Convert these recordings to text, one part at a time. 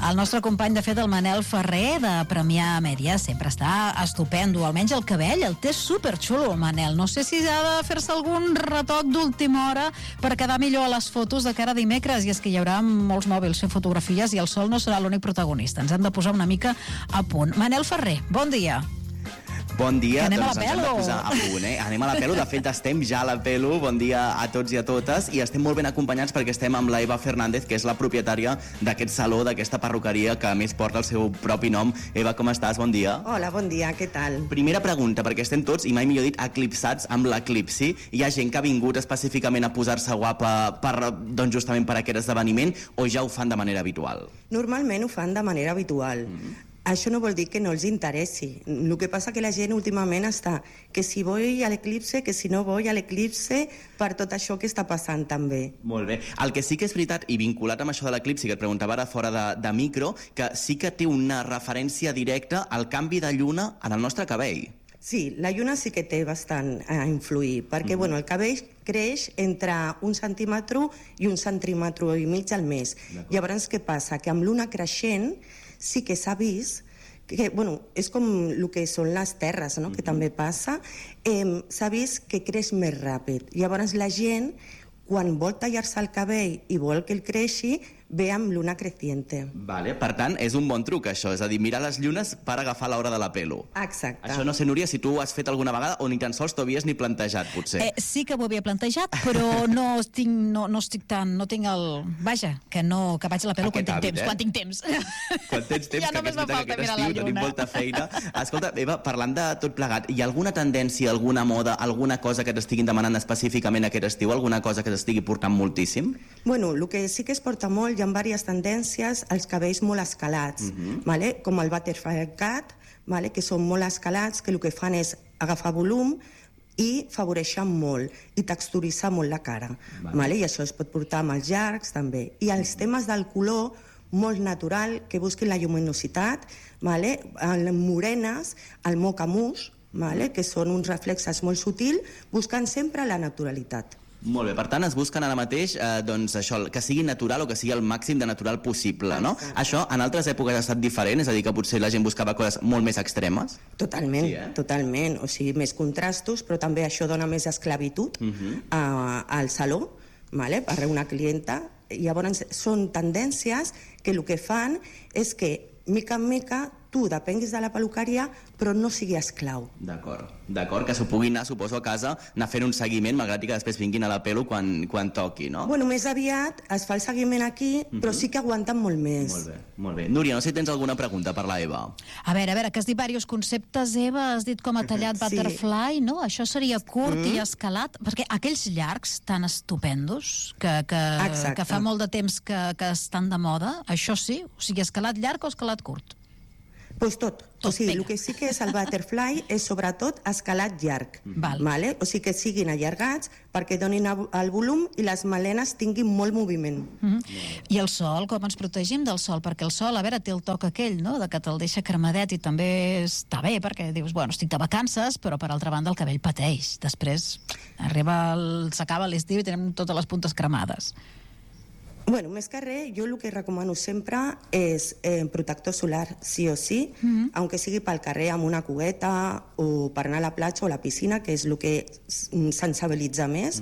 El nostre company, de fet, el Manel Ferrer, de Premià Mèdia, sempre està estupendo. Almenys el cabell el té superxulo, el Manel. No sé si ha de fer-se algun retoc d'última hora per quedar millor a les fotos de cara a dimecres. I és que hi haurà molts mòbils fent fotografies i el sol no serà l'únic protagonista. Ens hem de posar una mica a punt. Manel Ferrer, bon dia. Bon dia, doncs ens hem de posar a punt, Anem a la pelo, de fet estem ja a la pelo. Bon dia a tots i a totes, i estem molt ben acompanyats perquè estem amb la Eva Fernández, que és la propietària d'aquest saló, d'aquesta perruqueria, que a més porta el seu propi nom. Eva, com estàs? Bon dia. Hola, bon dia, què tal? Primera pregunta, perquè estem tots, i mai millor dit, eclipsats amb l'eclipsi. Hi ha gent que ha vingut específicament a posar-se guapa doncs justament per aquest esdeveniment, o ja ho fan de manera habitual? Normalment ho fan de manera habitual. Això no vol dir que no els interessi. El que passa que la gent últimament està que si voy a l'eclipse, que si no voy a l'eclipse, per tot això que està passant també. Molt bé. El que sí que és veritat, i vinculat amb això de l'eclipsi, que et preguntava ara fora de micro, que sí que té una referència directa al canvi de lluna en el nostre cabell. Sí, la lluna sí que té bastant a influir, perquè bueno, el cabell creix entre 1 centímetre i 1 centímetre i mig al mes. Llavors, què passa? Que amb l'una creixent sí que s'ha vist que, bueno, és com el que són les terres, no? Que també passa, s'ha vist que creix més ràpid. Llavors la gent, quan vol tallar-se el cabell i vol que el creixi, ve amb luna creciente. Vale, per tant, és un bon truc això, és a dir, mirar les llunes per agafar l'hora de la pelo. Exacte. Això no sé, Núria, si tu ho has fet alguna vegada o ni tan sols t'ho havies ni plantejat, potser. Sí que ho havia plantejat, però no estic tan... No tinc el... Vaja, que vaig a la pelo quan tinc temps. Quan tinc temps. Quan tens temps, ja que només me falta mirar la lluna. Tenim molta feina. Escolta, Eva, parlant de tot plegat, hi ha alguna tendència, alguna moda, alguna cosa que t'estiguin demanant específicament aquest estiu, alguna cosa que t'estigui portant moltíssim? Bueno, el que sí que es porta molt, hi ha diverses tendències als cabells molt escalats, vale? Com el butterfly cut, vale? Que són molt escalats, que el que fan és agafar volum i favoreixen molt i texturitzar molt la cara, vale? I això es pot portar amb els llargs també. I els temes del color molt natural, que busquin la lluminositat, vale? Morenes, el mocha mousse, vale? Que són uns reflexes molt sutils, buscant sempre la naturalitat. Molt bé, per tant es busquen ara mateix doncs això, que sigui natural o que sigui el màxim de natural possible, no? Això en altres èpoques ha estat diferent, és a dir, que potser la gent buscava coses molt més extremes? Totalment, sí, totalment, o sigui, més contrastos, però també això dona més esclavitud al saló, vale? Per una clienta. Llavors són tendències que el que fan és que mica en mica tu depenguis de la peluqueria però no sigui esclau. D'acord, que s'ho pugui anar, suposo, a casa, anar fent un seguiment, malgrat que després vinguin a la pelo quan toqui, no? Bueno, més aviat es fa el seguiment aquí, però sí que aguanten molt més. Molt bé. Núria, no sé si tens alguna pregunta per la Eva. A veure, que has dit diversos conceptes, Eva, has dit com ha tallat butterfly, no? Això seria curt i escalat, perquè aquells llargs tan estupendos que fa molt de temps que estan de moda, això sí, o sigui, escalat llarg o escalat curt? Pues tot. O sigui, el que sí que és el butterfly és sobretot escalat llarg. Vale? O sigui, que siguin allargats perquè donin el volum i les melenes tinguin molt moviment. I el sol, com ens protegim del sol? Perquè el sol, a veure, té el toc aquell, no?, de que te'l deixa cremadet i també està bé, perquè dius, bueno, estic de vacances, però per altra banda el cabell pateix. Després s'acaba l'estiu i tenim totes les puntes cremades. Bueno, més que res, jo el que recomano sempre és protector solar, sí o sí, aunque sigui pel carrer amb una cugueta o per anar a la platja o a la piscina, que és el que sensibilitza més,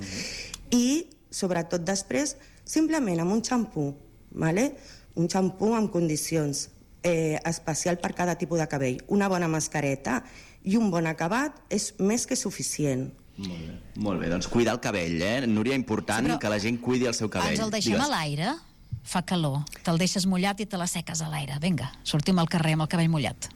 i sobretot després, simplement amb un xampú, vale? Un xampú amb condicions, especial per cada tipus de cabell. Una bona mascareta i un bon acabat és més que suficient. Molt bé, doncs cuidar el cabell, Núria, important que la gent cuidi el seu cabell. Ens el deixem a l'aire? Fa calor, te'l deixes mullat i te l'asseques a l'aire. Vinga, sortim al carrer amb el cabell mullat.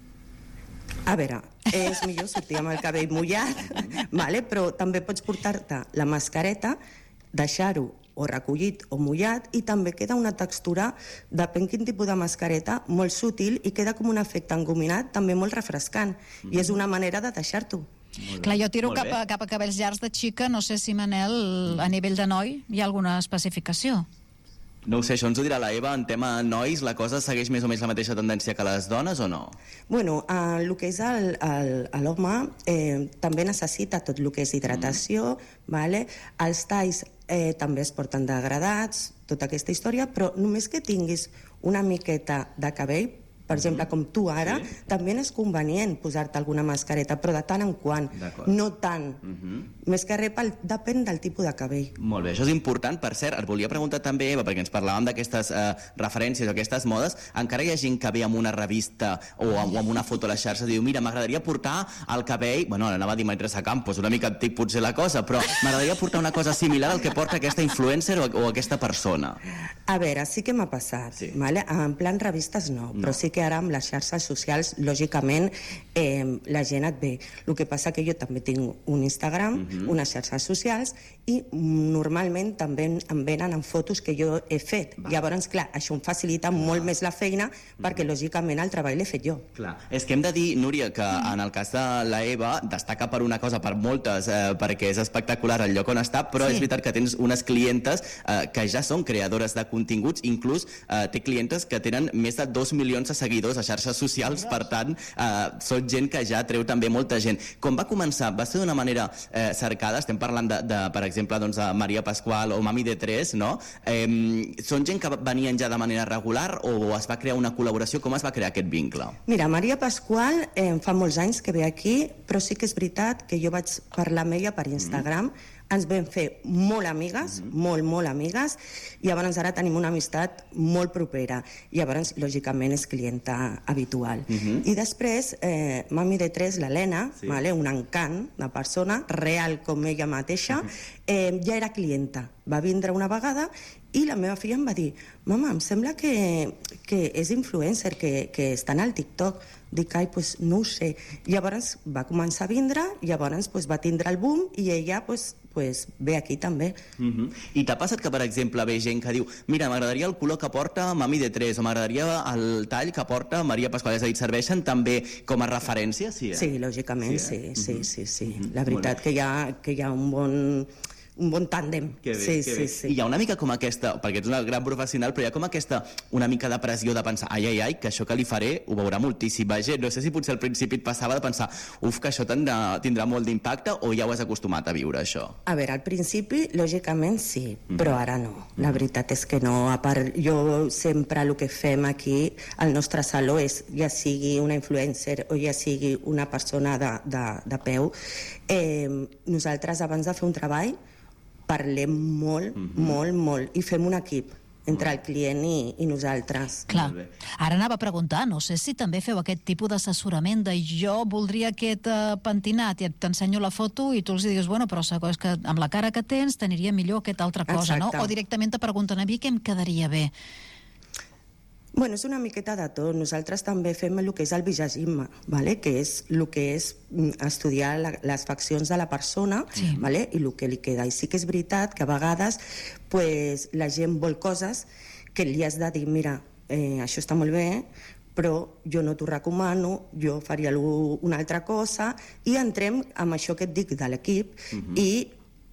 A veure, és millor sortir amb el cabell mullat, vale? Però també pots portar-te la mascareta, deixar-ho o recollit o mullat, i també queda una textura, depèn quin tipus de mascareta, molt sutil, i queda com un efecte engominat, també molt refrescant, i és una manera de deixar-t'ho. Clar, jo tiro cap a cabells llargs de xica, no sé si, Manel, a nivell de noi hi ha alguna especificació? No ho sé, això ens ho dirà la Eva. En tema nois, la cosa segueix més o menys la mateixa tendència que les dones o no? Bueno, el que és l'home també necessita tot el que és hidratació, vale? Els talls també es porten degradats, tota aquesta història, però només que tinguis una miqueta de cabell, per exemple, com tu ara, també és convenient posar-te alguna mascareta, però de tant en quant, no tant. Més que res, depèn del tipus de cabell. Molt bé, això és important. Per cert, et volia preguntar també, Eva, perquè ens parlàvem d'aquestes referències o aquestes modes, encara hi ha gent que ve amb una revista o amb una foto a la xarxa i diu, mira, m'agradaria portar el cabell, bueno, anava a dir Maîtressa Campos, una mica antic potser la cosa, però m'agradaria portar una cosa similar al que porta aquesta influencer o aquesta persona. A veure, sí que m'ha passat, vale? En plan revistes no, però sí que ara amb les xarxes socials, lògicament, la gent et ve. El que passa que jo també tinc un Instagram, unes xarxes socials, i normalment també em venen en fotos que jo he fet. Llavors, clar, això em facilita molt més la feina perquè, lògicament, el treball l'he fet jo. Clar. És que hem de dir, Núria, que en el cas de la Eva destaca per una cosa, per moltes, perquè és espectacular el lloc on està, però és veritat que tens unes clientes que ja són creadores de continguts, inclús té clientes que tenen més de 2 milions de seguidors a xarxes socials, per tant, són gent que ja treu també molta gent. Com va començar? Va ser d'una manera cercada? Estem parlant per exemple, de Maria Pasqual o Mami de Tres, no? Són gent que venien ja de manera regular o es va crear una col·laboració? Com es va crear aquest vincle? Mira, Maria Pasqual fa molts anys que ve aquí, però sí que és veritat que jo vaig parlar amb ella per Instagram, ens vam fer molt amigues, molt amigues, i llavors ara tenim una amistat molt propera. Llavors, lògicament, és clienta habitual. I després, Mami de Tres, l'Helena, un encant de persona, real com ella mateixa, ja era clienta. Va vindre una vegada i la meva filla em va dir, mama, em sembla que és influencer, que està en el TikTok. Dic, ai, doncs no ho sé. Llavors va començar a vindre, llavors va tindre el boom i ella ve aquí també. I t'ha passat que, per exemple, ve gent que diu, mira, m'agradaria el color que porta Mami de Tres o m'agradaria el tall que porta Maria Pasqual? És a dir, serveixen també com a referència? Sí, lògicament, sí. La veritat que hi ha un bon tàndem. Que bé. I hi ha una mica com aquesta, perquè ets una gran professional, però hi ha com aquesta una mica de pressió de pensar, ai, que això que li faré ho veurà moltíssima gent. No sé si potser al principi et passava de pensar, que això tindrà molt d'impacte, o ja ho has acostumat a viure, això? A veure, al principi, lògicament sí, però ara no. La veritat és que no. A part, jo sempre el que fem aquí al nostre saló és, ja sigui una influencer o ja sigui una persona de peu, nosaltres abans de fer un treball parlem molt i fem un equip entre el client i nosaltres. Clar. Ara anava a preguntar, no sé si també feu aquest tipus d'assessorament de jo voldria aquest pentinat i t'ensenyo la foto i tu els dius, bueno, però és que amb la cara que tens t'aniria millor aquesta altra cosa, no? O directament te pregunten a mi què em quedaria bé. Bueno, és una miqueta de tot. Nosaltres també fem el que és el visagisme, que és el que és estudiar les faccions de la persona i el que li queda. I sí que és veritat que a vegades la gent vol coses que li has de dir, mira, això està molt bé, però jo no t'ho recomano, jo faria una altra cosa, i entrem amb això que et dic de l'equip i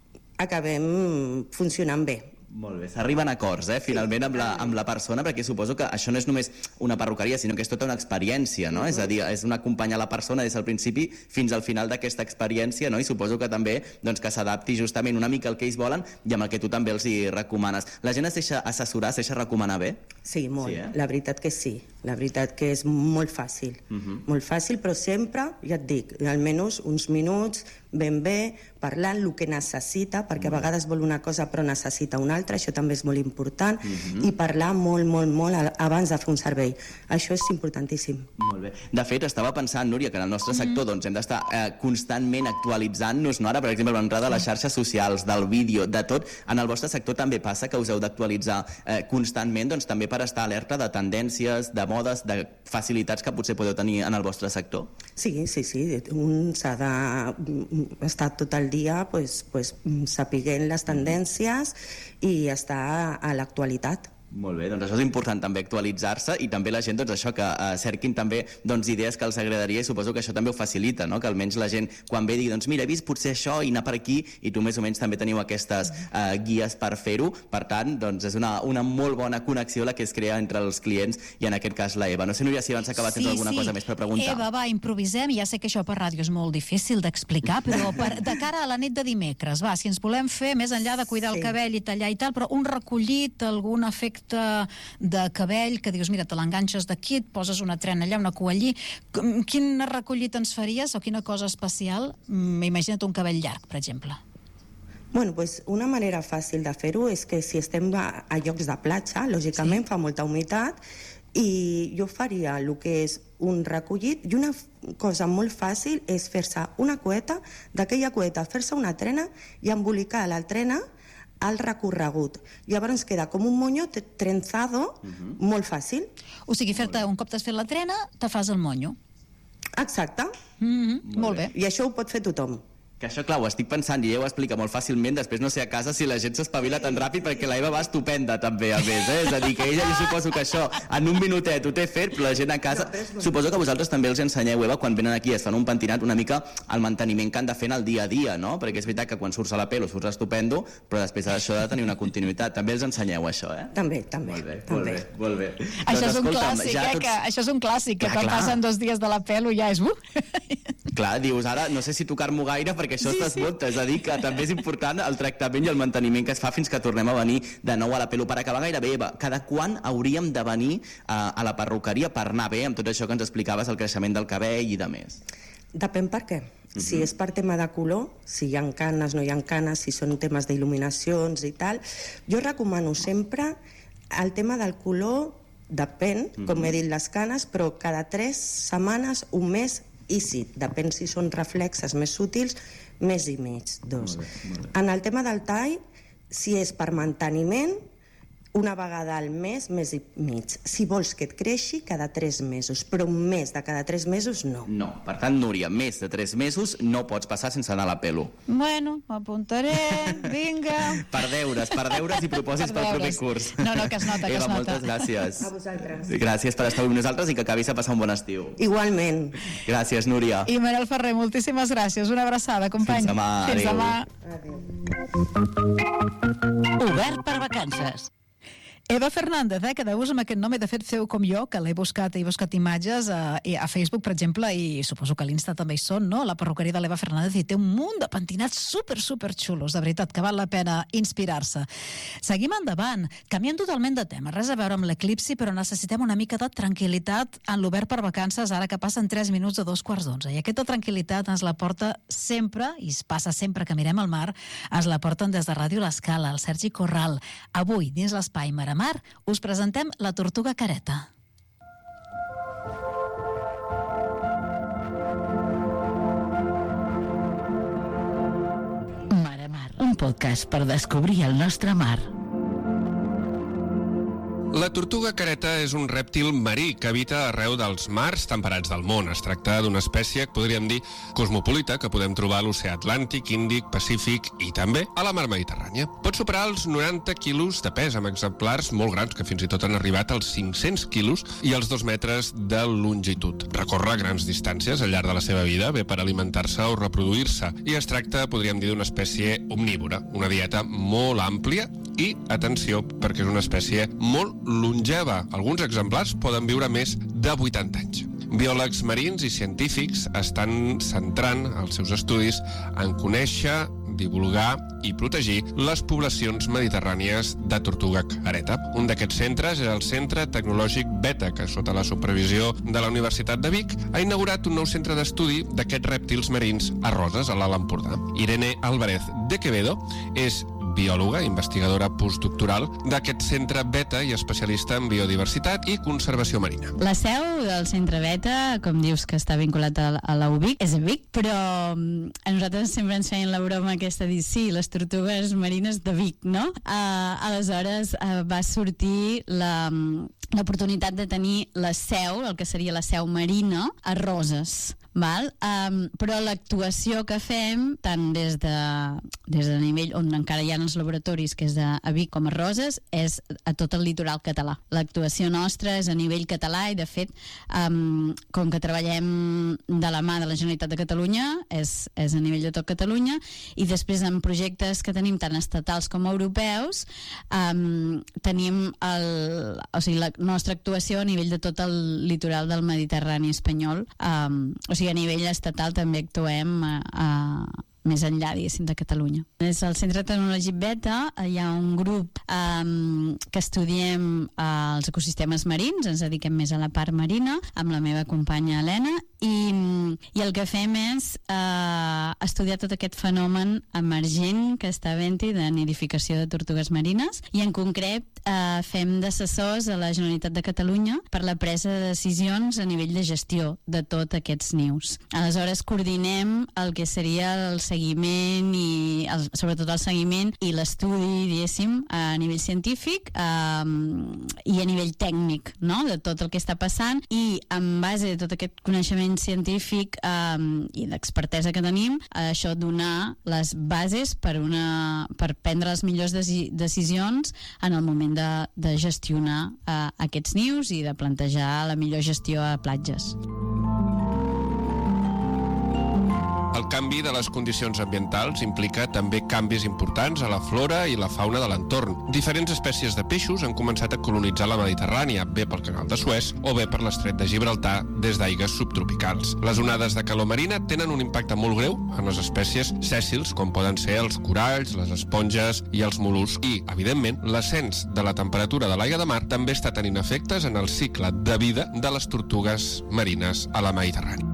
acabem funcionant bé. Molt bé, s'arriben a acords, finalment, amb la persona, perquè suposo que això no és només una perruqueria, sinó que és tota una experiència, no? És a dir, és un acompanyar la persona des del principi fins al final d'aquesta experiència, no? I suposo que també que s'adapti justament una mica al que ells volen i amb el que tu també els hi recomanes. La gent es deixa assessorar, es deixa recomanar bé? Sí, molt. La veritat que sí. La veritat que és molt fàcil. Molt fàcil, però sempre, ja et dic, almenys uns minuts, ben bé, parlant el que necessita, perquè a vegades vol una cosa però necessita una altra, això també és molt important, i parlar molt abans de fer un servei. Això és importantíssim. Molt bé. De fet, estava pensant, Núria, que en el nostre sector hem d'estar constantment actualitzant-nos, no? Ara, per exemple, l'entrada de les xarxes socials, del vídeo, de tot. En el vostre sector també passa que us heu d'actualitzar constantment, també per estar alerta de tendències, de modes, de facilitats que potser podeu tenir en el vostre sector? Sí. Un s'ha d'estar tot el dia sapiguent les tendències i estar a l'actualitat. Molt bé, doncs això és important també actualitzar-se i també la gent, doncs això, que cerquin també idees que els agradaria i suposo que això també ho facilita, no? Que almenys la gent quan ve digui, doncs mira, he vist potser això i anar per aquí i tu més o menys també teniu aquestes guies per fer-ho, per tant, doncs és una molt bona connexió la que es crea entre els clients i en aquest cas la Eva. No sé, Núria, si abans acabes tens alguna cosa més per preguntar. Eva, va, improvisem, ja sé que això per ràdio és molt difícil d'explicar, però de cara a la nit de dimecres, va, si ens volem fer, més enllà de cuidar el cabell i tallar i tal, però un recollit, algun efecte de cabell, que dius, mira, te l'enganxes d'aquí, et poses una trena allà, una cua allí. Quin recollit ens faries o quina cosa especial? Imagina't un cabell llarg, per exemple. Bueno, pues una manera fàcil de fer-ho és que si estem a llocs de platja, lògicament fa molta humitat, i jo faria el que és un recollit, i una cosa molt fàcil és fer-se una cueta, d'aquella cueta fer-se una trena i embolicar la trena al recorregut. Llavors queda com un moño trenzado, molt fàcil. O sigui, fer-te un cop t'has fet la trena, te fas el moño. Exacte. Molt bé. I això ho pot fer tothom. Que això, clar, ho estic pensant i ella ho explica molt fàcilment, després no sé a casa si la gent s'espavila tan ràpid perquè la Eva va estupenda també, a més, És a dir, que ella jo suposo que això en un minutet ho té fet, però la gent a casa... Suposo que vosaltres també els ensenyeu, Eva, quan venen aquí i es fan un pentinat, una mica el manteniment que han de fer en el dia a dia, no? Perquè és veritat que quan surts a la pelo surts estupendo, però després d'això ha de tenir una continuïtat. També els ensenyeu això, També. Molt bé. Això és un clàssic, que això és un clàssic, que quan passen 2 dies de la pelo ja és... Clar, dius, ara no sé si tocar-m'ho gaire perquè això es desmunta, és a dir, que també és important el tractament i el manteniment que es fa fins que tornem a venir de nou a la pelo. Per acabar gairebé, Eva, cada quan hauríem de venir a la perruqueria per anar bé amb tot això que ens explicaves, el creixement del cabell i de més? Depèn per què. Si és per tema de color, si hi ha canes, no hi ha canes, si són temes d'il·luminacions i tal, jo recomano sempre el tema del color, depèn, com he dit les canes, però cada 3 setmanes, un mes, i sí, depèn si són reflexes més sutils, mes i mig, 2. En el tema del tall, si és per manteniment, una vegada al mes i mig. Si vols que et creixi, cada 3 mesos, però un mes de cada 3 mesos no. No, per tant, Núria, més de 3 mesos no pots passar sense anar a la pelo. Bueno, m'apuntaré, vinga. Per deures i propòsits pel proper curs. No, que es nota, Eva, moltes gràcies. A vosaltres. Gràcies per estar amb nosaltres i que acabis de passar un bon estiu. Igualment. Gràcies, Núria. I Manel Ferrer, moltíssimes gràcies. Una abraçada, company. Fins demà. Obert per vacances. Eva Fernández, que deus amb aquest nom, de fet feu com jo, que he buscat imatges a Facebook, per exemple, i suposo que a l'Insta també hi són, no? La perruqueria de l'Eva Fernández, i té un munt de pentinats super xulos, de veritat, que val la pena inspirar-se. Seguim endavant, canviem totalment de tema, res a veure amb l'eclipsi, però necessitem una mica de tranquil·litat en l'Obert per vacances, ara que passen 3 minuts de 2:15, i aquesta tranquil·litat ens la porta sempre, i es passa sempre que mirem al mar, ens la porten des de Ràdio L'Escala, el Sergi Corral. Avui, dins l'espai Maramar, us presentem la Tortuga Careta. Maramar, un podcast per descobrir el nostre mar. La tortuga careta és un rèptil marí que habita arreu dels mars temperats del món. Es tracta d'una espècie, podríem dir, cosmopolita, que podem trobar a l'oceà Atlàntic, Índic, Pacífic i també a la mar Mediterrània. Pot superar els 90 quilos de pes, amb exemplars molt grans, que fins i tot han arribat als 500 quilos i als 2 metres de longitud. Recorre grans distàncies al llarg de la seva vida, bé per alimentar-se o reproduir-se, i es tracta, podríem dir, d'una espècie omnívora, una dieta molt àmplia i, atenció, perquè és una espècie molt longeva. Alguns exemplars poden viure més de 80 anys. Biòlegs marins i científics estan centrant els seus estudis en conèixer, divulgar i protegir les poblacions mediterrànies de tortuga careta. Un d'aquests centres és el Centre Tecnològic Beta, que sota la supervisió de la Universitat de Vic ha inaugurat un nou centre d'estudi d'aquests rèptils marins a Roses, a l'Alt Empordà. Irene Álvarez de Quevedo és biòloga, investigadora postdoctoral d'aquest centre Beta i especialista en biodiversitat i conservació marina. La seu del centre Beta, com dius que està vinculat a la UBIC, és a Vic, però a nosaltres sempre ens feien la broma aquesta de dir, sí, les tortugues marines de Vic, no? Aleshores va sortir l'oportunitat de tenir la seu, el que seria la seu marina, a Roses. Val? Però l'actuació que fem, tant des de nivell on encara hi ha en els laboratoris, que és a Vic com a Roses, és a tot el litoral català. L'actuació nostra és a nivell català i, de fet, com que treballem de la mà de la Generalitat de Catalunya, és a nivell de tot Catalunya, i després en projectes que tenim tant estatals com europeus, tenim la nostra actuació a nivell de tot el litoral del Mediterrani espanyol. O sigui, a nivell estatal també actuem més enllà, diguéssim, de Catalunya. Des del Centre Tecnològic Beta hi ha un grup que estudiem els ecosistemes marins, ens dediquem més a la part marina, amb la meva companya Helena, i el que fem és estudiar tot aquest fenomen emergent que està havent-hi de nidificació de tortugues marines, i en concret fem d'assessors a la Generalitat de Catalunya per la presa de decisions a nivell de gestió de tots aquests nius. Aleshores coordinem el que seria el seguiment i sobretot el seguiment i l'estudi, diguéssim, a nivell científic i a nivell tècnic, no?, de tot el que està passant, i en base a tot aquest coneixement científic i d'expertesa que tenim, això donar les bases per prendre les millors decisions en el moment de gestionar aquests nius i de plantejar la millor gestió a platges. El canvi de les condicions ambientals implica també canvis importants a la flora i la fauna de l'entorn. Diferents espècies de peixos han començat a colonitzar la Mediterrània, bé pel canal de Suez o bé per l'estret de Gibraltar des d'aigues subtropicals. Les onades de calor marina tenen un impacte molt greu en les espècies sèssils, com poden ser els coralls, les esponges i els mol·luscs. I, evidentment, l'ascens de la temperatura de l'aigua de mar també està tenint efectes en el cicle de vida de les tortugues marines a la Mediterrània.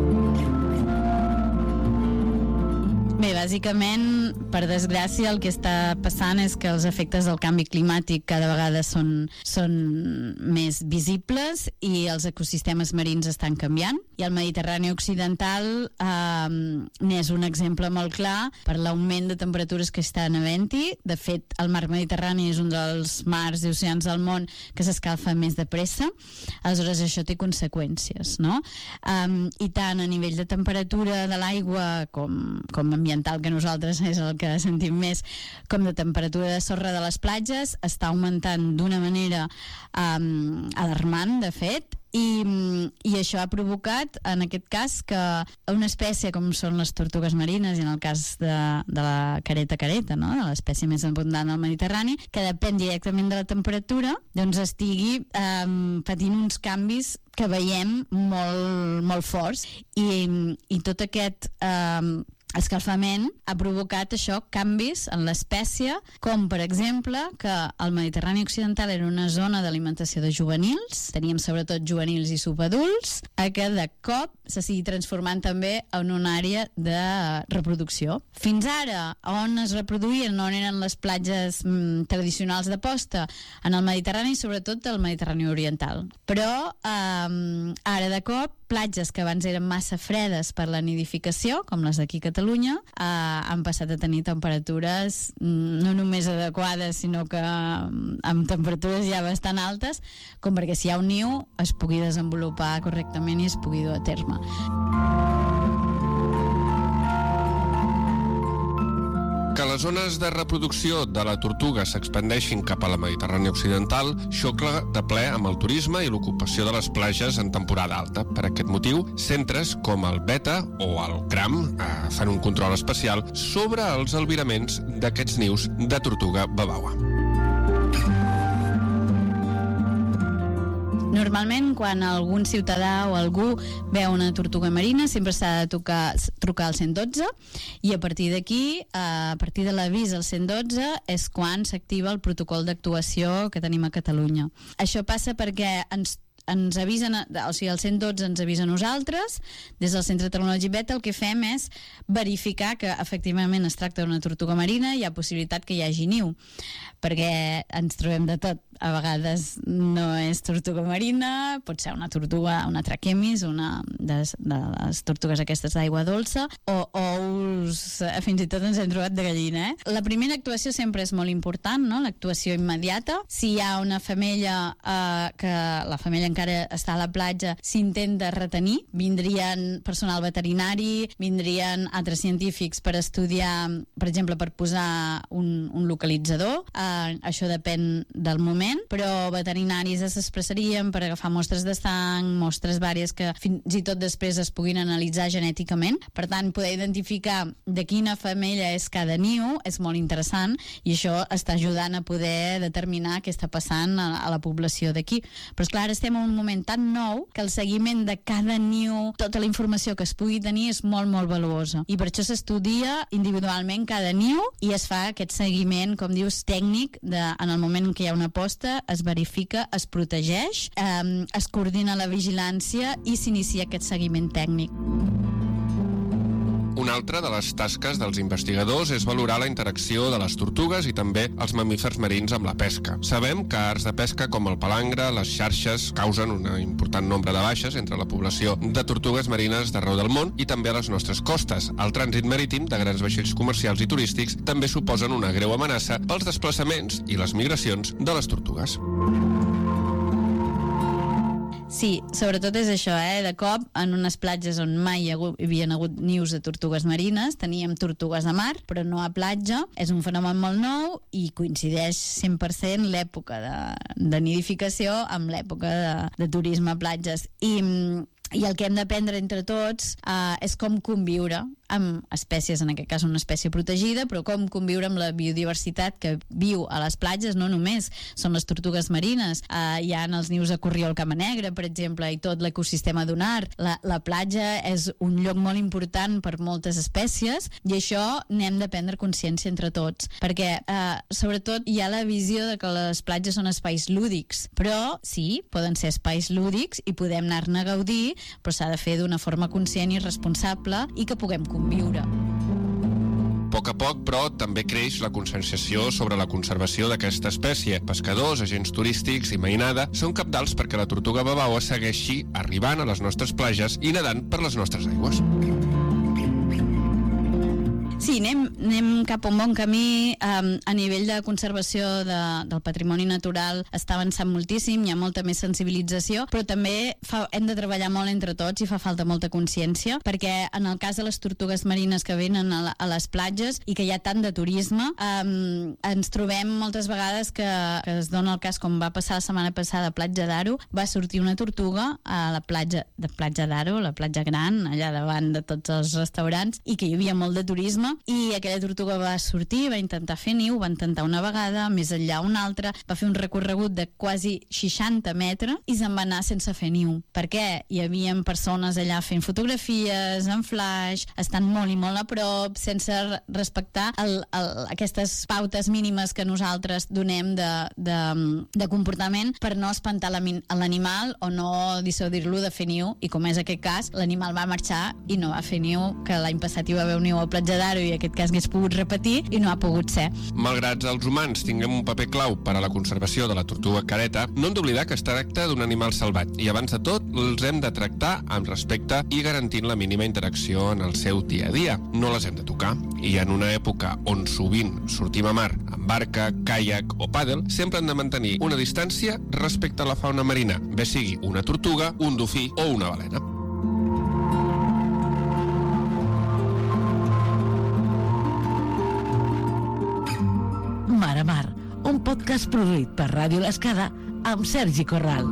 Bé, bàsicament, per desgràcia, el que està passant és que els efectes del canvi climàtic cada vegada són més visibles i els ecosistemes marins estan canviant. I el Mediterrani occidental n'és un exemple molt clar per l'augment de temperatures que estan havent-hi. De fet, el mar Mediterrani és un dels mars i oceans del món que s'escalfa més de pressa. Aleshores, això té conseqüències, no? I tant a nivell de temperatura de l'aigua com ambiental, que nosaltres és el que sentim més, com de temperatura de sorra de les platges, està augmentant d'una manera alarmant, de fet, i això ha provocat, en aquest cas, que una espècie com són les tortugues marines, i en el cas de la careta, no?, de l'espècie més abundant del Mediterrani, que depèn directament de la temperatura, doncs estigui patint uns canvis que veiem molt, molt forts, i tot aquest escalfament ha provocat això, canvis en l'espècie, com per exemple que el Mediterrani occidental era una zona d'alimentació de juvenils, teníem sobretot juvenils i subadults, que de cop se sigui transformant també en una àrea de reproducció. Fins ara, on es reproduïen, on eren les platges tradicionals de posta? En el Mediterrani, sobretot el Mediterrani oriental. Però ara de cop, platges que abans eren massa fredes per la nidificació, com les d'aquí a Catalunya, han passat a tenir temperatures no només adequades, sinó que amb temperatures ja bastant altes, com perquè si hi ha un niu es pugui desenvolupar correctament i es pugui dur a terme. Que les zones de reproducció de la tortuga s'expandeixin cap a la Mediterrània occidental xoca de ple amb el turisme i l'ocupació de les platges en temporada alta. Per aquest motiu, centres com el Beta o el CRAM fan un control especial sobre els albiraments d'aquests nius de tortuga babaua. Normalment, quan algun ciutadà o algú veu una tortuga marina, sempre s'ha de trucar al 112, i a partir d'aquí, a partir de l'avís al 112, és quan s'activa el protocol d'actuació que tenim a Catalunya. Això passa perquè ens avisen, o sigui, el 112 ens avisa a nosaltres. Des del Centre Tecnològic Beta el que fem és verificar que efectivament es tracta d'una tortuga marina, hi ha possibilitat que hi hagi niu, perquè ens trobem de tot. a vegades no és tortuga marina, pot ser una tortuga, una traquemis, una de les tortugues aquestes d'aigua dolça, o ous, fins i tot ens hem trobat de gallina. La primera actuació sempre és molt important, no? L'actuació immediata. Si hi ha una femella que la femella encara està a la platja, s'intenta retenir, vindrien personal veterinari, vindrien altres científics per estudiar, per exemple, per posar un localitzador, això depèn del moment, però veterinaris s'expressarien per agafar mostres de sang, mostres vàries que fins i tot després es puguin analitzar genèticament. Per tant, poder identificar de quina femella és cada niu és molt interessant i això està ajudant a poder determinar què està passant a la població d'aquí. Però és clar, estem en un moment tan nou que el seguiment de cada niu, tota la informació que es pugui tenir és molt, molt valuosa. I per això s'estudia individualment cada niu i es fa aquest seguiment, com dius, tècnic, en el moment en què hi ha una posta, es verifica, es protegeix, es coordina la vigilància i s'inicia aquest seguiment tècnic. Una altra de les tasques dels investigadors és valorar la interacció de les tortugues i també els mamífers marins amb la pesca. Sabem que arts de pesca com el palangre, les xarxes, causen un important nombre de baixes entre la població de tortugues marines d'arreu del món i també a les nostres costes. El trànsit marítim de grans vaixells comercials i turístics també suposen una greu amenaça pels desplaçaments i les migracions de les tortugues. Sí, sobretot és això, de cop, en unes platges on mai hi havien hagut nius de tortugues marines, teníem tortugues a mar, però no a platja. És un fenomen molt nou i coincideix 100% l'època de nidificació amb l'època de turisme a platges. I el que hem d'aprendre entre tots és com conviure amb espècies, en aquest cas una espècie protegida, però com conviure amb la biodiversitat que viu a les platges. No només són les tortugues marines, hi ha els nius de corriol camanegre, per exemple, i tot l'ecosistema dunar. La platja és un lloc molt important per moltes espècies i això n'hem de prendre consciència entre tots, perquè sobretot hi ha la visió de que les platges són espais lúdics, però sí, poden ser espais lúdics i podem anar-ne a gaudir, però s'ha de fer d'una forma conscient i responsable i que puguem conviure. A poc a poc, però, també creix la conscienciació sobre la conservació d'aquesta espècie. Pescadors, agents turístics i mainada són cabdals perquè la tortuga babaua segueixi arribant a les nostres platges i nedant per les nostres aigües. Sí, anem cap a un bon camí. A nivell de conservació del patrimoni natural està avançant moltíssim, hi ha molta més sensibilització, però també hem de treballar molt entre tots i fa falta molta consciència, perquè en el cas de les tortugues marines que venen a les platges i que hi ha tant de turisme, ens trobem moltes vegades que es dona el cas, com va passar la setmana passada a Platja d'Aro, va sortir una tortuga a la platja de Platja d'Aro, la platja gran, allà davant de tots els restaurants, i que hi havia molt de turisme, i aquella tortuga va sortir, va intentar fer niu, va intentar una vegada, més enllà una altra, va fer un recorregut de quasi 60 metres i se'n va anar sense fer niu. Per què? Hi havia persones allà fent fotografies, en flash, estan molt i molt a prop, sense respectar aquestes pautes mínimes que nosaltres donem de comportament per no espantar l'animal o no dissuadir-lo de fer niu, i com és aquest cas, l'animal va marxar i no va fer niu, que l'any passat hi va haver un niu a Platja d'Aro i aquest cas hagués pogut repetir i no ha pogut ser. Malgrat els humans tinguem un paper clau per a la conservació de la tortuga careta, no hem d'oblidar que es tracta d'un animal salvat i abans de tot els hem de tractar amb respecte i garantint la mínima interacció en el seu dia a dia. No les hem de tocar i en una època on sovint sortim a mar amb barca, caiac o pàdel, sempre hem de mantenir una distància respecte a la fauna marina, bé sigui una tortuga, un dofí o una balena. Mar a Mar, un podcast produït per Ràdio L'Escada amb Sergi Corral.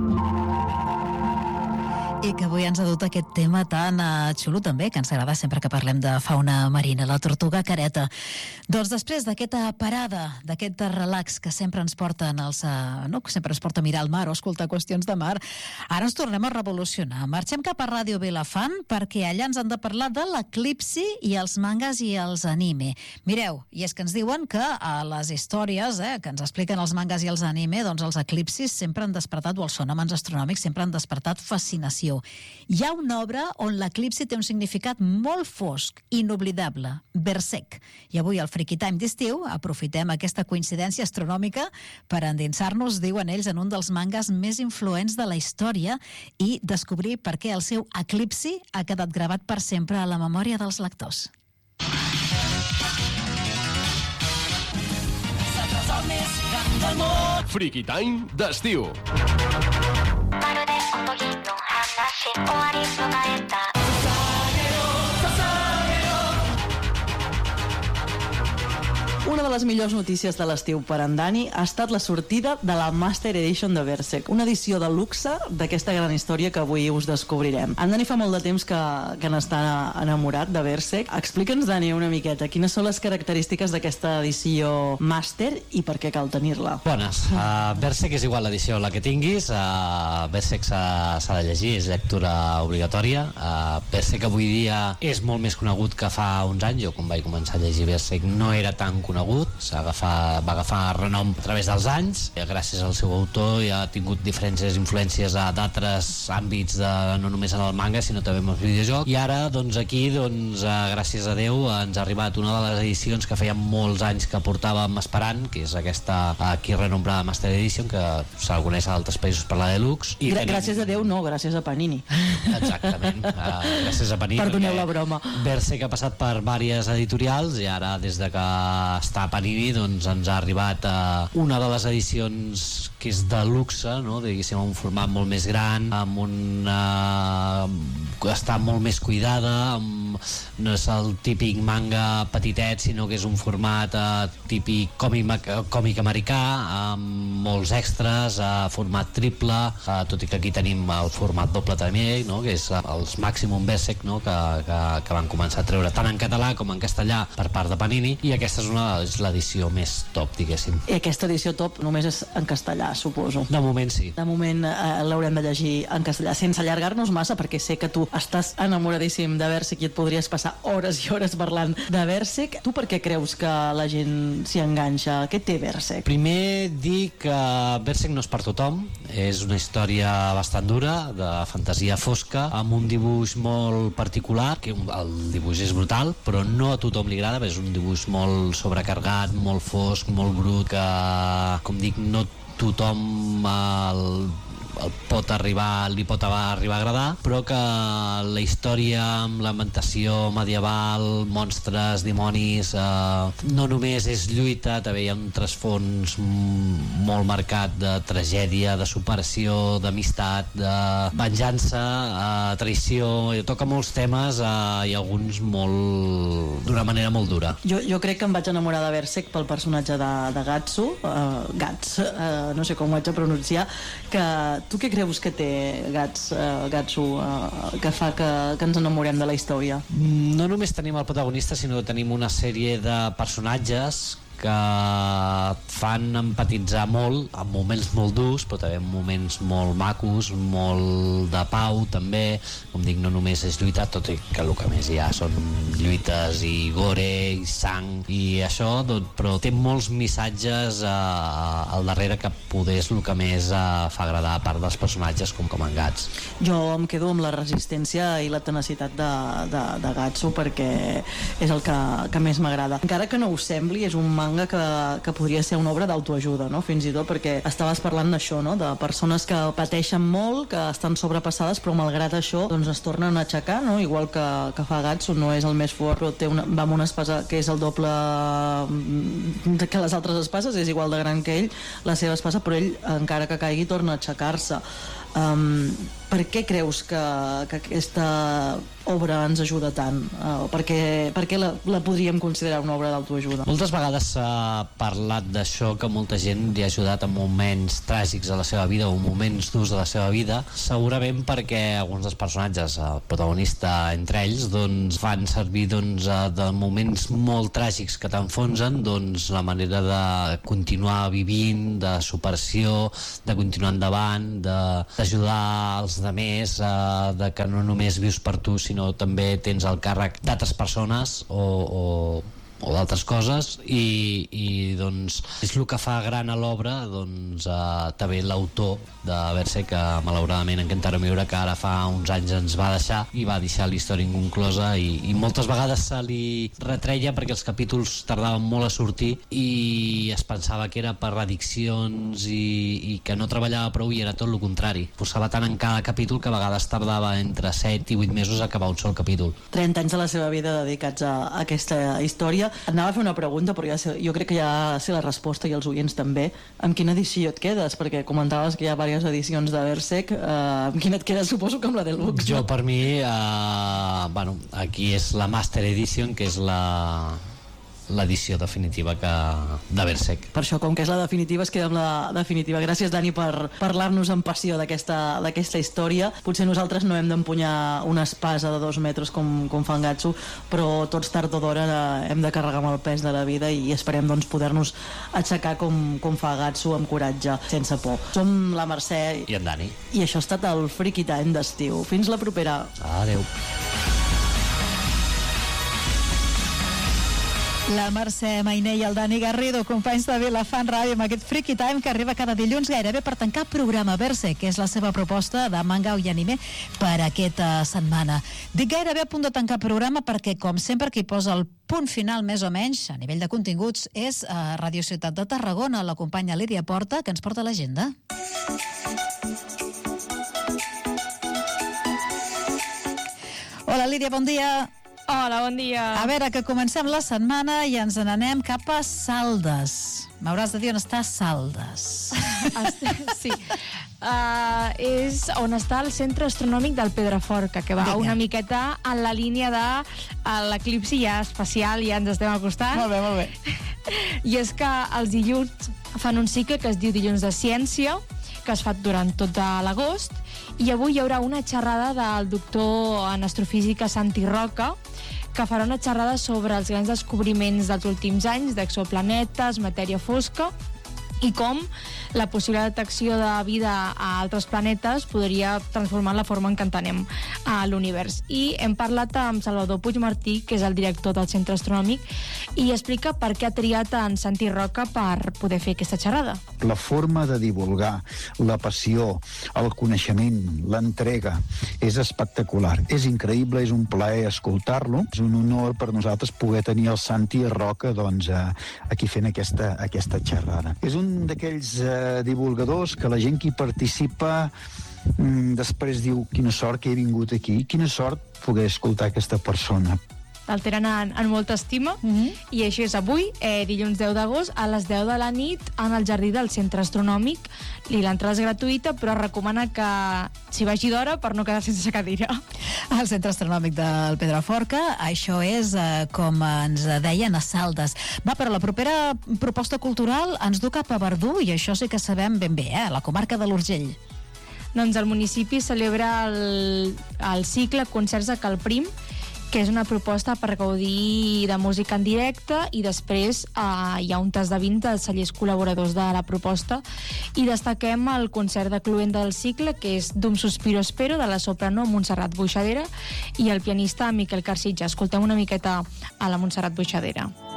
I que avui ens ha dut aquest tema tan xulo també, que ens agrada sempre que parlem de fauna marina, la tortuga careta. Doncs després d'aquesta parada, d'aquest relax que sempre ens porten que sempre ens porta a mirar el mar o escoltar qüestions de mar, ara ens tornem a revolucionar. Marxem cap a Ràdio Vilafant perquè allà ens han de parlar de l'eclipsi i els mangas i els anime. Mireu, i és que ens diuen que a les històries que ens expliquen els mangas i els anime, doncs els eclipsis sempre han despertat, o els fenòmens astronòmics sempre han despertat fascinació. d'estiu. Hi ha una obra on l'eclipsi té un significat molt fosc, inoblidable, Berserk. I avui al Freaky Time d'estiu aprofitem aquesta coincidència astronòmica per endinsar-nos, diuen ells, en un dels mangas més influents de la història i descobrir per què el seu eclipsi ha quedat gravat per sempre a la memòria dels lectors. Freaky Time d'estiu. Una de les millors notícies de l'estiu per en Dani ha estat la sortida de la Master Edition de Berserk, una edició de luxe d'aquesta gran història que avui us descobrirem. En Dani fa molt de temps que n'està enamorat de Berserk. Explica'ns, Dani, una miqueta, quines són les característiques d'aquesta edició Master i per què cal tenir-la? Bones. Berserk és igual l'edició la que tinguis. Berserk s'ha de llegir, és lectura obligatòria. Berserk avui dia és molt més conegut que fa uns anys. Jo, quan vaig començar a llegir Berserk, no era tan conegut, va agafar renom a través dels anys, gràcies al seu autor i ha tingut diferents influències d'altres àmbits, no només en el manga sinó també en el videojoc, i ara doncs aquí gràcies a Déu ens ha arribat una de les edicions que feia molts anys que portàvem esperant, que és aquesta aquí renombrada Master Edition, que se'l coneix a altres països per la Deluxe. Gràcies a Déu no, gràcies a Panini. Exactament, gràcies a Panini. Perdoneu la broma. Berserk ha passat per diverses editorials i ara des de que està a Panini doncs ens ha arribat una de les edicions que és de luxe, no? Diguéssim, un format molt més gran, amb està molt més cuidada, no és el típic manga petitet, sinó que és un format típic còmic americà, amb molts extras, format triple, tot i que aquí tenim el format doble també, no? Que és els Maximum Berserk, no? que van començar a treure tant en català com en castellà per part de Panini, i aquesta és l'edició més top, diguéssim. I aquesta edició top només és en castellà, suposo. De moment sí. De moment l'haurem de llegir en castellà, sense allargar-nos massa, perquè sé que tu estàs enamoradíssim de Berserk i et podries passar hores i hores parlant de Berserk. Tu per què creus que la gent s'hi enganxa? Què té Berserk? Primer dir que Berserk no és per tothom, és una història bastant dura, de fantasia fosca, amb un dibuix molt particular, que el dibuix és brutal, però no a tothom li agrada, és un dibuix molt sobrecarregat, molt fosc, molt brut, que, com dic, no tothom li pot arribar a agradar, però que la història amb l'ambientació medieval, monstres, dimonis, no només és lluita, també hi ha un trasfons molt marcat de tragèdia, de superació, d'amistat, de venjança, traïció, toca molts temes i alguns d'una manera molt dura. Jo crec que em vaig enamorar de Berserk pel personatge de Gatsu, no sé com ho haig de pronunciar, que tu què creus que té Gatsu que fa que ens enamorem de la història? No només tenim el protagonista, sinó que tenim una sèrie de personatges que fan empatitzar molt, en moments molt durs, però també en moments molt macos, molt de pau també. Com dic, no només és lluitar, tot i que el que més hi ha són lluites i gore i sang i això, però té molts missatges al darrere que poder és el que més fa agradar, a part dels personatges com en Gats. Jo em quedo amb la resistència i la tenacitat de Gatsu, perquè és el que més m'agrada. Encara que no us sembli, és un manga que podria ser una obra d'autoajuda, no? Fins i tot perquè estaves parlant d'això, no? De persones que pateixen molt, que estan sobrepassades, però malgrat això doncs es tornen a aixecar, no? Igual que fa Gatsu, no és el més fort, però va amb una espasa que és el doble que les altres espases, és igual de gran que ell, la seva espasa, però ell, encara que caigui, torna a aixecar-se. Per què creus que aquesta obra ens ajuda tant? Per què la podríem considerar una obra d'autoajuda? Moltes vegades s'ha parlat d'això, que molta gent li ha ajudat en moments tràgics de la seva vida o moments durs de la seva vida, segurament perquè alguns dels personatges, el protagonista entre ells, doncs fan servir de moments molt tràgics que t'enfonsen, doncs la manera de continuar vivint, de superació, de continuar endavant, d'ajudar els altres, de que no només vius per tu, sinó també tens el càrrec d'altres persones o o d'altres coses, i doncs és el que fa gran a l'obra, doncs també l'autor de Berserk, que malauradament en Kentaro Miura, que ara fa uns anys ens va deixar i va deixar la història inconclosa, i moltes vegades se li retreia perquè els capítols tardaven molt a sortir i es pensava que era per addiccions i que no treballava prou, i era tot el contrari. Posava tant en cada capítol que a vegades tardava entre 7 i 8 mesos a acabar un sol capítol. 30 anys de la seva vida dedicats a aquesta història. Et anava a fer una pregunta, però jo crec que ja sé la resposta, i els oients també. Amb quina edició et quedes? Perquè comentaves que hi ha diverses edicions de Berserk. Amb quina et quedes? Suposo que amb la Deluxe. Jo, per mi, aquí és la Master Edition, que és l'edició definitiva de Berserk. Per això, com que és la definitiva, es queda amb la definitiva. Gràcies, Dani, per parlar-nos amb passió d'aquesta història. Potser nosaltres no hem d'empunyar una espasa de 2 metres com fa en Gatsu, però tots tard o d'hora hem de carregar amb el pes de la vida, i esperem doncs poder-nos aixecar com fa Gatsu, amb coratge, sense por. Som la Mercè i en Dani, i això ha estat el Freaky Time d'estiu. Fins la propera. Adeu. La Mercè Mainé i el Dani Garrido, companys de Vilafant Ràdio, amb aquest Freaky Time que arriba cada dilluns gairebé per tancar programa. Berserk, que és la seva proposta de manga i anime per aquesta setmana. Dic gairebé a punt de tancar programa perquè, com sempre, qui posa el punt final més o menys a nivell de continguts és Radio Ciutat de Tarragona, la companya Lídia Porta, que ens porta l'agenda. Hola, Lídia, bon dia. Hola, bon dia. A veure, que comencem la setmana i ens n'anem cap a Saldes. M'hauràs de dir on està Saldes. Sí. És on està el Centre Astronòmic del Pedraforca, que va una miqueta en la línia de l'eclipsi ja espacial, ja ens estem acostant. Molt bé, molt bé. I és que els dilluns fan un cicle que es diu Dilluns de Ciència, que es fa durant tot l'agost, i avui hi haurà una xerrada del doctor en astrofísica Santi Roca, que farà una xerrada sobre els grans descobriments dels últims anys d'exoplanetes, matèria fosca, i com la possible detecció de vida a altres planetes podria transformar la forma en què entenem l'univers. I hem parlat amb Salvador Puigmartí, que és el director del Centre Astronòmic, i explica per què ha triat en Santi Roca per poder fer aquesta xerrada. La forma de divulgar, la passió, el coneixement, l'entrega, és espectacular. És increïble, és un plaer escoltar-lo. És un honor per nosaltres poder tenir el Santi Roca aquí fent aquesta xerrada. És un d'aquells divulgadors que la gent que hi participa després diu: quina sort que he vingut aquí, quina sort poder escoltar aquesta persona. El tenen en molta estima, i això és avui, dilluns 10 d'agost, a les 10 de la nit, en el jardí del Centre Astronòmic. L'entrada és gratuïta, però recomana que s'hi vagi d'hora per no quedar sense cadira. Al Centre Astronòmic del Pedraforca, això és, com ens deien, a Saldes. Va, però la propera proposta cultural ens du cap a Verdú, i això sí que sabem ben bé, la comarca de l'Urgell. Doncs el municipi celebra el cicle Concerts a Calprim, que és una proposta per gaudir de música en directe, i després hi ha un tas de 20 de cellers col·laboradors de la proposta, i destaquem el concert de cloenda del cicle, que és Dum Suspiro Espero, de la soprano Montserrat Boixadera, i el pianista Miquel Carcitja. Escoltem una miqueta a la Montserrat Boixadera.